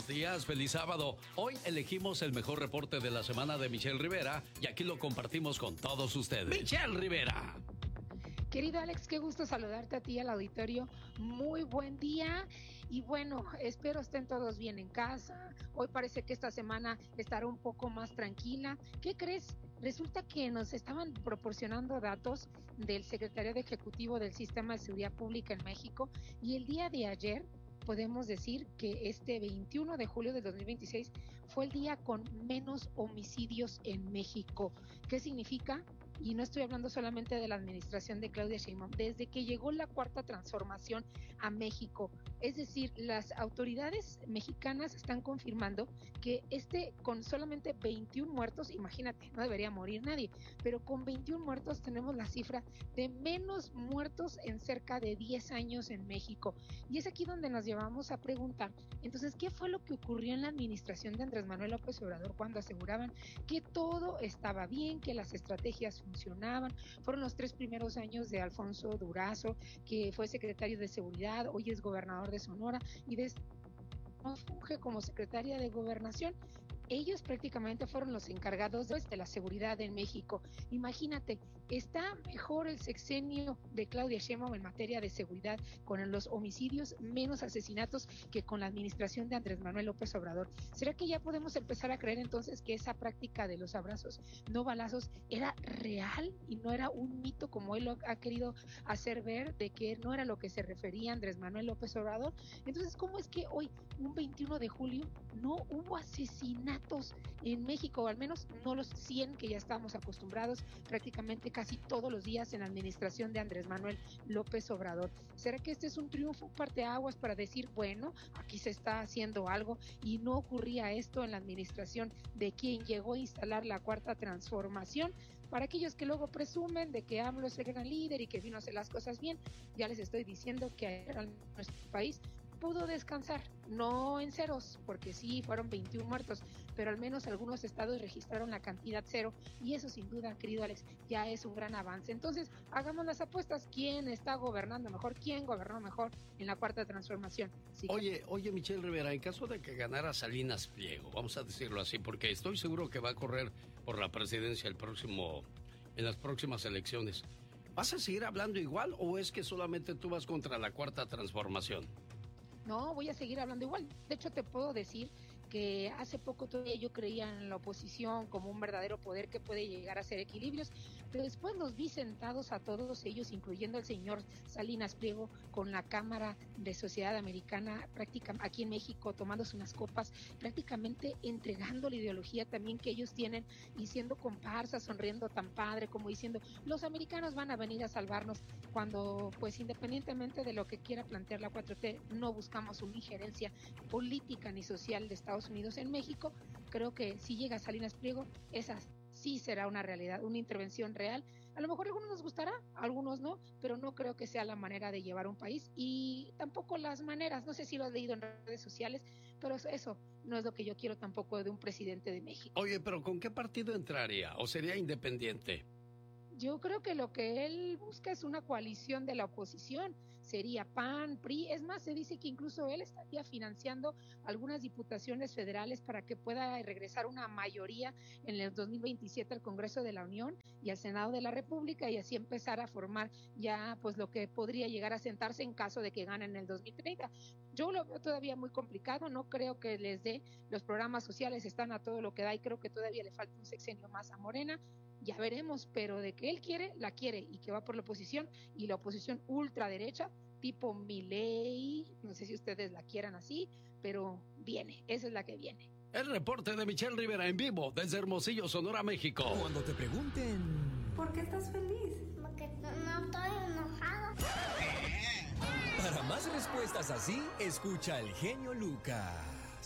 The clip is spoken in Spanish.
buenos días, feliz sábado. Hoy elegimos el mejor reporte de la semana de Michelle Rivera y aquí lo compartimos con todos ustedes. ¡Michelle Rivera! Querido Alex, qué gusto saludarte a ti y al auditorio. Muy buen día y bueno, espero estén todos bien en casa. Hoy parece que esta semana estará un poco más tranquila. ¿Qué crees? Resulta que nos estaban proporcionando datos del Secretariado Ejecutivo del Sistema de Seguridad Pública en México y el día de ayer podemos decir que este 21 de julio de 2026 fue el día con menos homicidios en México. ¿Qué significa? Y no estoy hablando solamente de la administración de Claudia Sheinbaum, desde que llegó la Cuarta Transformación a México. Es decir, las autoridades mexicanas están confirmando que con solamente 21 muertos, imagínate, no debería morir nadie, pero con 21 muertos tenemos la cifra de menos muertos en cerca de 10 años en México. Y es aquí donde nos llevamos a preguntar, entonces, ¿qué fue lo que ocurrió en la administración de Andrés Manuel López Obrador cuando aseguraban que todo estaba bien, que las estrategias funcionaban? Fueron los 3 primeros años de Alfonso Durazo, que fue secretario de Seguridad, hoy es gobernador de Sonora y funge como secretaria de Gobernación. Ellos prácticamente fueron los encargados de la seguridad en México. Imagínate, está mejor el sexenio de Claudia Sheinbaum en materia de seguridad con los homicidios, menos asesinatos que con la administración de Andrés Manuel López Obrador. ¿Será que ya podemos empezar a creer entonces que esa práctica de los abrazos, no balazos, era real y no era un mito como él lo ha querido hacer ver, de que no era lo que se refería Andrés Manuel López Obrador? Entonces, ¿cómo es que hoy, un 21 de julio, no hubo asesinatos en México, o al menos no los 100 que ya estábamos acostumbrados prácticamente casi todos los días en la administración de Andrés Manuel López Obrador? ¿Será que este es un triunfo, un parteaguas para decir, bueno, aquí se está haciendo algo y no ocurría esto en la administración de quien llegó a instalar la Cuarta Transformación? Para aquellos que luego presumen de que AMLO es el gran líder y que vino a hacer las cosas bien, ya les estoy diciendo que nuestro país pudo descansar, no en ceros, porque sí fueron 21 muertos, pero al menos algunos estados registraron la cantidad cero y eso sin duda, querido Alex, ya es un gran avance. Entonces, hagamos las apuestas, ¿quién está gobernando mejor? ¿Quién gobernó mejor en la Cuarta Transformación? Sí, Oye, Michelle Rivera, en caso de que ganara Salinas Pliego, vamos a decirlo así, porque estoy seguro que va a correr por la presidencia en las próximas elecciones, ¿vas a seguir hablando igual o es que solamente tú vas contra la Cuarta Transformación? No, voy a seguir hablando igual. De hecho, te puedo decir que hace poco todavía yo creía en la oposición como un verdadero poder que puede llegar a hacer equilibrios, pero después los vi sentados a todos ellos, incluyendo al señor Salinas Pliego, con la Cámara de Sociedad Americana prácticamente aquí en México, tomándose unas copas, prácticamente entregando la ideología también que ellos tienen y siendo comparsas, sonriendo tan padre como diciendo, los americanos van a venir a salvarnos, cuando pues independientemente de lo que quiera plantear la 4T, no buscamos una injerencia política ni social de Estados Unidos en México. Creo que si llega Salinas Pliego, esa sí será una realidad, una intervención real. A lo mejor a algunos nos gustará, a algunos no, pero no creo que sea la manera de llevar un país y tampoco las maneras, no sé si lo has leído en redes sociales, pero eso no es lo que yo quiero tampoco de un presidente de México. Oye, pero ¿con qué partido entraría? ¿O sería independiente? Yo creo que lo que él busca es una coalición de la oposición, sería PAN, PRI, es más, se dice que incluso él estaría financiando algunas diputaciones federales para que pueda regresar una mayoría en el 2027 al Congreso de la Unión y al Senado de la República y así empezar a formar ya pues lo que podría llegar a sentarse en caso de que ganen en el 2030. Yo lo veo todavía muy complicado, no creo que les dé, los programas sociales están a todo lo que da y creo que todavía le falta un sexenio más a Morena. Ya veremos, pero de que él quiere, la quiere y que va por la oposición y la oposición ultraderecha, tipo Milei, no sé si ustedes la quieran así, pero viene, esa es la que viene. El reporte de Michelle Rivera en vivo desde Hermosillo, Sonora, México. Cuando te pregunten... ¿Por qué estás feliz? Porque no estoy enojado. Para más respuestas así, escucha al genio Lucas.